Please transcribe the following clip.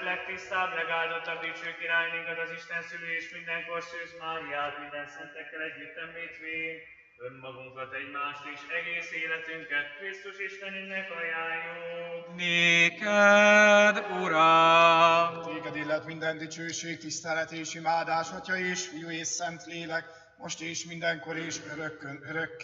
legtisztább, legáldottabb, dicső királynénkat, az Isten szülő és mindenkor Szűz Máriát, minden szentekkel együtt említvén, önmagunkat, egymást és egész életünket Krisztus Istenünknek ajánljuk. Néked, Uram! Téged illet minden dicsőség, tisztelet és imádás, Atya és Fiú és Szent Lélek, most és mindenkor és örökkön örökké.